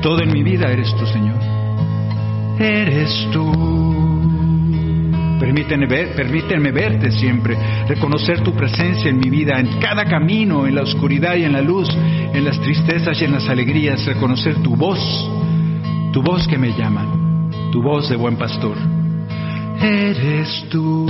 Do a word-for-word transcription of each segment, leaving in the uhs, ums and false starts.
Todo en mi vida eres tú, Señor. Eres tú. Permíteme, ver, permíteme verte siempre, reconocer tu presencia en mi vida, en cada camino, en la oscuridad y en la luz, en las tristezas y en las alegrías, reconocer tu voz, tu voz que me llama, tu voz de buen pastor. Eres tú.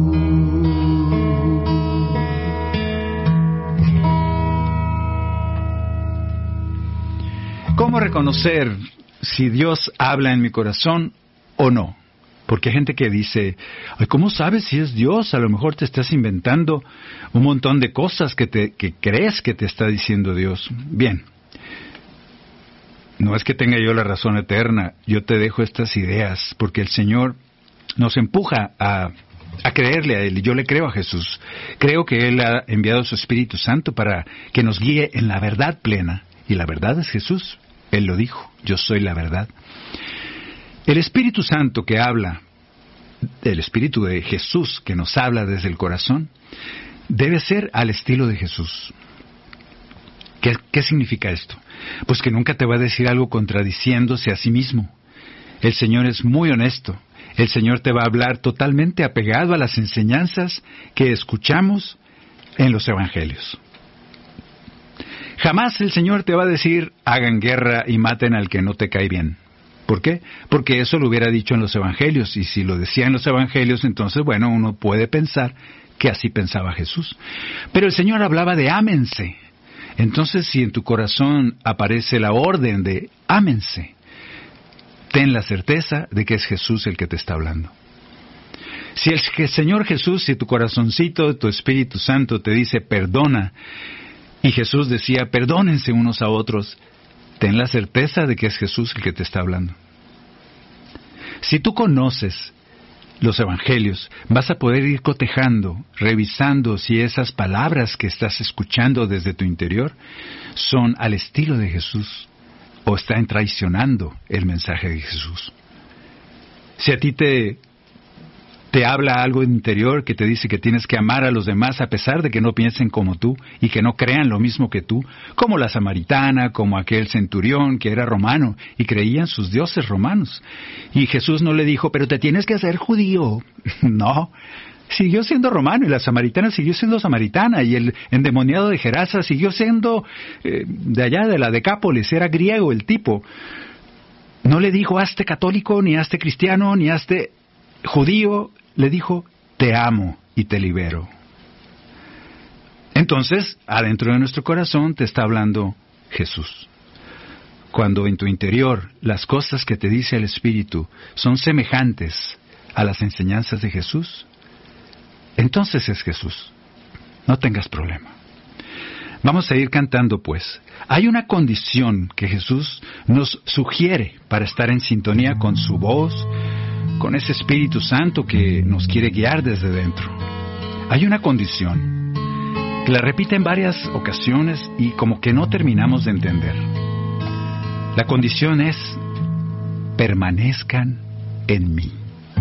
¿Cómo reconocer si Dios habla en mi corazón o no? Porque hay gente que dice, ay, ¿cómo sabes si es Dios? A lo mejor te estás inventando un montón de cosas que, te, que crees que te está diciendo Dios. Bien, no es que tenga yo la razón eterna, yo te dejo estas ideas, porque el Señor nos empuja a, a creerle a Él, y yo le creo a Jesús. Creo que Él ha enviado su Espíritu Santo para que nos guíe en la verdad plena, y la verdad es Jesús. Él lo dijo, yo soy la verdad. El Espíritu Santo que habla, el Espíritu de Jesús que nos habla desde el corazón, debe ser al estilo de Jesús. ¿Qué, qué significa esto? Pues que nunca te va a decir algo contradiciéndose a sí mismo. El Señor es muy honesto. El Señor te va a hablar totalmente apegado a las enseñanzas que escuchamos en los Evangelios. Jamás el Señor te va a decir, hagan guerra y maten al que no te cae bien. ¿Por qué? Porque eso lo hubiera dicho en los Evangelios, y si lo decía en los Evangelios, entonces, bueno, uno puede pensar que así pensaba Jesús. Pero el Señor hablaba de ámense. Entonces, si en tu corazón aparece la orden de ámense, ten la certeza de que es Jesús el que te está hablando. Si el Señor Jesús, si tu corazoncito, tu Espíritu Santo te dice perdona, y Jesús decía perdónense unos a otros, ten la certeza de que es Jesús el que te está hablando. Si tú conoces los Evangelios, vas a poder ir cotejando, revisando si esas palabras que estás escuchando desde tu interior son al estilo de Jesús o están traicionando el mensaje de Jesús. Si a ti te, te habla algo interior que te dice que tienes que amar a los demás a pesar de que no piensen como tú y que no crean lo mismo que tú, como la samaritana, como aquel centurión que era romano y creían sus dioses romanos. Y Jesús no le dijo, pero te tienes que hacer judío. No, siguió siendo romano y la samaritana siguió siendo samaritana y el endemoniado de Gerasa siguió siendo eh, de allá de la Decápolis, era griego el tipo. No le dijo, hazte católico, ni hazte cristiano, ni hazte judío. Le dijo, te amo y te libero. Entonces, adentro de nuestro corazón te está hablando Jesús. Cuando en tu interior las cosas que te dice el Espíritu son semejantes a las enseñanzas de Jesús, entonces es Jesús. No tengas problema. Vamos a ir cantando pues. Hay una condición que Jesús nos sugiere para estar en sintonía con su voz, con ese Espíritu Santo que nos quiere guiar desde dentro. Hay una condición que la repite en varias ocasiones y como que no terminamos de entender. La condición es, permanezcan en mí.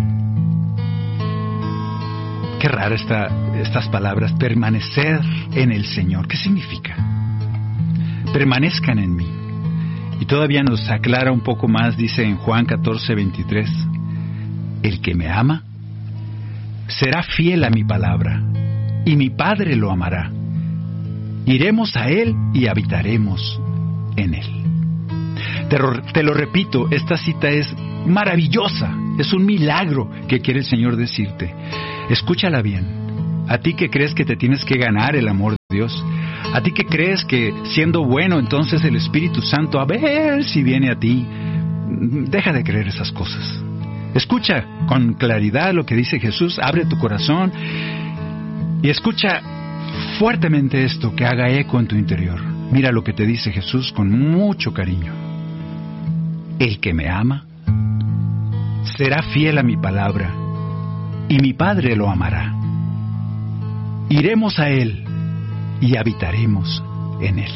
Qué rara esta, estas palabras, permanecer en el Señor. ¿Qué significa? Permanezcan en mí. Y todavía nos aclara un poco más, dice en Juan catorce veintitrés, el que me ama será fiel a mi palabra, y mi Padre lo amará. Iremos a Él y habitaremos en Él. Te, te lo repito, esta cita es maravillosa, es un milagro que quiere el Señor decirte. Escúchala bien. A ti que crees que te tienes que ganar el amor de Dios, a ti que crees que siendo bueno entonces el Espíritu Santo a ver si viene a ti, deja de creer esas cosas. Escucha con claridad lo que dice Jesús, abre tu corazón y escucha fuertemente esto, que haga eco en tu interior. Mira lo que te dice Jesús con mucho cariño. El que me ama será fiel a mi palabra, y mi Padre lo amará. Iremos a Él y habitaremos en Él.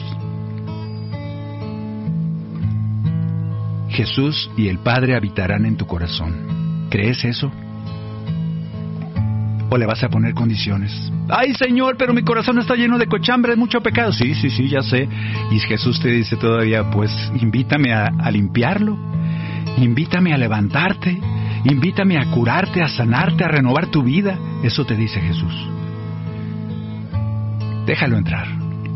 Jesús y el Padre habitarán en tu corazón. ¿Crees eso? ¿O le vas a poner condiciones? Ay, Señor, pero mi corazón está lleno de cochambre, de mucho pecado. Sí, sí, sí, ya sé. Y Jesús te dice todavía, pues invítame a, a limpiarlo, invítame a levantarte, invítame a curarte, a sanarte, a renovar tu vida. Eso te dice Jesús. Déjalo entrar.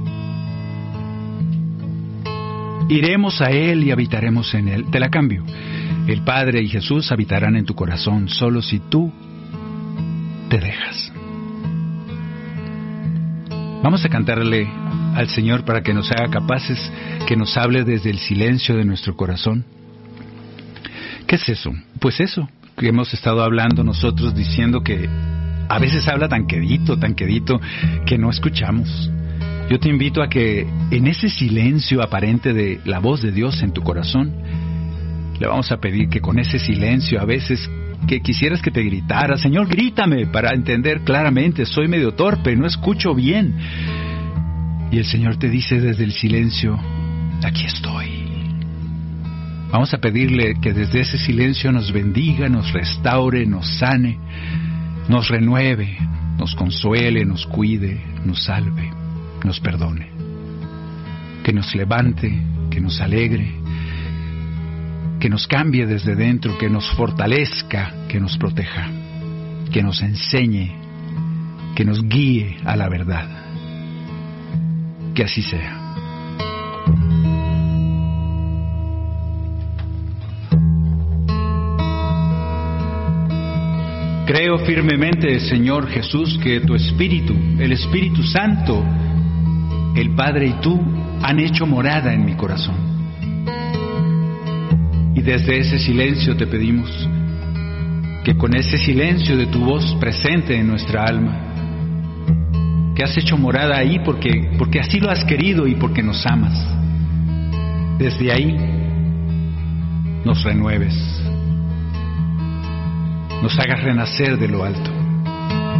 Iremos a Él y habitaremos en Él. Te la cambio. El Padre y Jesús habitarán en tu corazón solo si tú te dejas. Vamos a cantarle al Señor para que nos haga capaces, que nos hable desde el silencio de nuestro corazón. ¿Qué es eso? Pues eso, que hemos estado hablando nosotros, diciendo que a veces habla tan quedito, tan quedito, que no escuchamos. Yo te invito a que en ese silencio aparente de la voz de Dios en tu corazón, le vamos a pedir que con ese silencio, a veces que quisieras que te gritara, Señor, grítame para entender claramente, soy medio torpe, no escucho bien. Y el Señor te dice desde el silencio, aquí estoy. Vamos a pedirle que desde ese silencio nos bendiga, nos restaure, nos sane, nos renueve, nos consuele, nos cuide, nos salve, nos perdone, que nos levante, que nos alegre, que nos cambie desde dentro, que nos fortalezca, que nos proteja, que nos enseñe, que nos guíe a la verdad. Que así sea. Creo firmemente, Señor Jesús, que tu Espíritu, el Espíritu Santo, el Padre y tú han hecho morada en mi corazón. Y desde ese silencio te pedimos que con ese silencio de tu voz presente en nuestra alma, que has hecho morada ahí porque, porque así lo has querido y porque nos amas, desde ahí nos renueves, nos hagas renacer de lo alto.